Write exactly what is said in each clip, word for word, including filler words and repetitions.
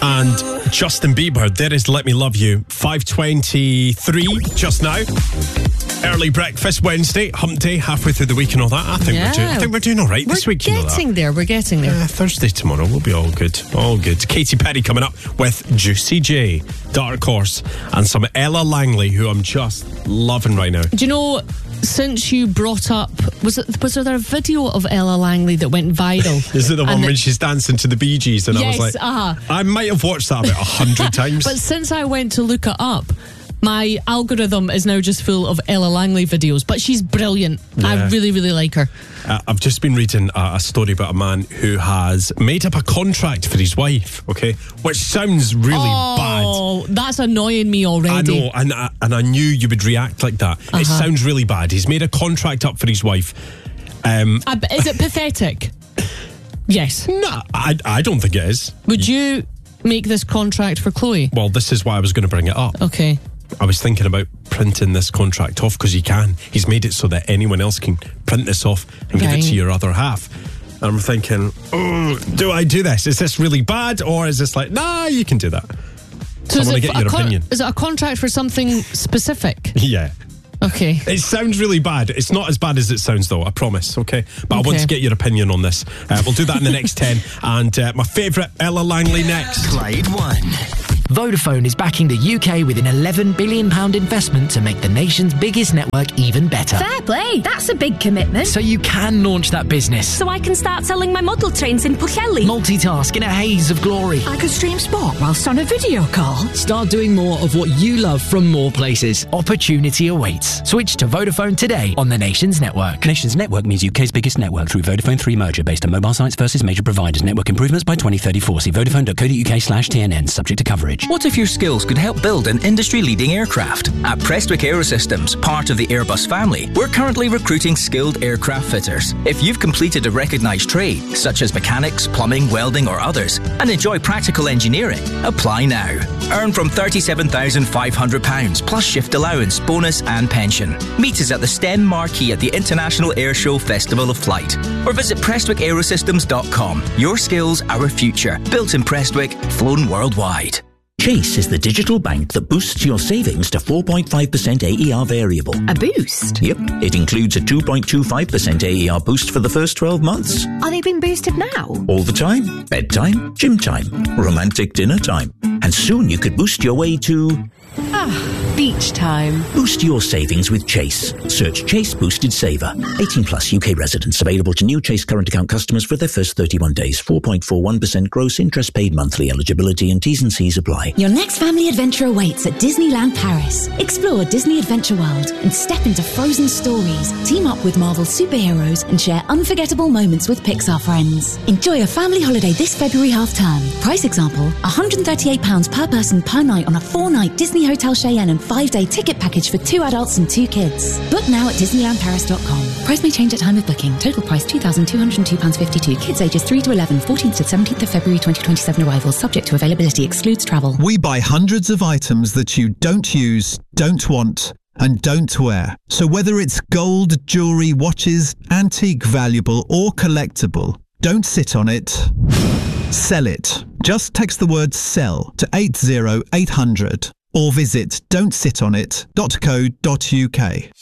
And Justin Bieber, there is Let Me Love You. five twenty-three just now. Early breakfast Wednesday, hump day, halfway through the week and all that. I think Yeah. we're doing. I think we're doing all right this We're week. You know that. getting there. We're getting there. Uh, Thursday tomorrow, we'll be all good. All good. Katy Perry coming up with Juicy J, Dark Horse, and some Ella Langley, who I'm just loving right now. Do you know, since you brought up, was it was there a video of Ella Langley that went viral? Is it the one And when it- she's dancing to the Bee Gees? And I was Yes, like, uh-huh. I might have watched that about a hundred times. But since I went to look it up, my algorithm is now just full of Ella Langley videos. But she's brilliant. Yeah. I really, really like her. Uh, I've just been reading a, a story about a man who has made up a contract for his wife, okay? Which sounds really bad. Oh, that's annoying me already. I know, and I, and I knew you would react like that. Uh-huh. It sounds really bad. He's made a contract up for his wife. Um, Uh, but is it pathetic? Yes. no, I, I don't think it is. Would you make this contract for Chloe? Well, this is why I was going to bring it up. Okay. I was thinking about printing this contract off because he can. He's made it so that anyone else can print this off and give it Right. to your other half. And I'm thinking, oh, do I do this? Is this really bad? Or is this like, nah, you can do that? So I is want to it get a your con- opinion. Is it a contract for something specific? Yeah. Okay. It sounds really bad. It's not as bad as it sounds, though, I promise, okay? But I want Okay. to get your opinion on this. Uh, we'll do that in the next ten. And uh, my favourite, Ella Langley, next. Clyde One. Vodafone is backing the U K with an eleven billion pounds investment to make the nation's biggest network even better. Fair play, that's a big commitment. So you can launch that business. So I can start selling my model trains in Pwllheli. Multitask in a haze of glory. I could stream sport whilst on a video call. Start doing more of what you love from more places. Opportunity awaits. Switch to Vodafone today on the nation's network. Nation's network means U K's biggest network through Vodafone three merger based on mobile sites versus major providers. Network improvements by twenty thirty-four. See vodafone.co.uk slash TNN, subject to coverage. What if your skills could help build an industry-leading aircraft? At Prestwick Aerosystems, part of the Airbus family, we're currently recruiting skilled aircraft fitters. If you've completed a recognised trade, such as mechanics, plumbing, welding or others, and enjoy practical engineering, apply now. Earn from thirty-seven thousand five hundred pounds plus shift allowance, bonus and pension. Meet us at the STEM Marquee at the International Airshow Festival of Flight, or visit prestwick aerosystems dot com. Your skills, our future. Built in Prestwick, flown worldwide. Chase is the digital bank that boosts your savings to four point five percent A E R variable. A boost? Yep, it includes a two point two five percent A E R boost for the first twelve months. Are they being boosted now? All the time. Bedtime, gym time, romantic dinner time. And soon you could boost your way to... Ah, beach time. Boost your savings with Chase. Search Chase Boosted Saver. eighteen plus U K residents. Available to new Chase current account customers for their first thirty-one days. four point four one percent gross interest paid monthly. Eligibility and T's and C's apply. Your next family adventure awaits at Disneyland Paris. Explore Disney Adventure World and step into frozen stories. Team up with Marvel superheroes and share unforgettable moments with Pixar friends. Enjoy a family holiday this February half term. Price example, one hundred thirty-eight pounds per person per night on a four-night Disney Hotel Cheyenne and five-day ticket package for two adults and two kids. Book now at disneyland paris dot com. Price may change at time of booking. Total price two thousand two hundred two pounds fifty-two. Kids ages three to eleven, fourteenth to seventeenth of February twenty twenty-seven arrivals. Subject to availability. Excludes travel. We buy hundreds of items that you don't use, don't want, and don't wear. So whether it's gold, jewellery, watches, antique, valuable or collectible, don't sit on it. Sell it. Just text the word SELL to eight zero eight hundred or visit don't sit on it dot co dot uk.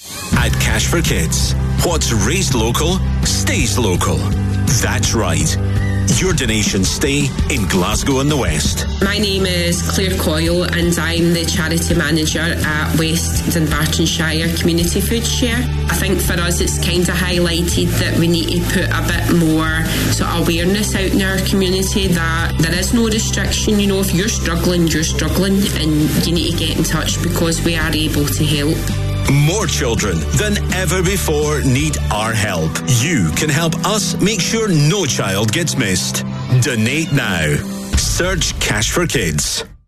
At Cash for Kids, what's raised local stays local. That's right. Your donations stay in Glasgow and the West. My name is Claire Coyle and I'm the charity manager at West Dunbartonshire Community Food Share. I think for us it's kind of highlighted that we need to put a bit more sort of awareness out in our community that there is no restriction. You know, if you're struggling, you're struggling and you need to get in touch because we are able to help. More children than ever before need our help. You can help us make sure no child gets missed. Donate now. Search Cash for Kids.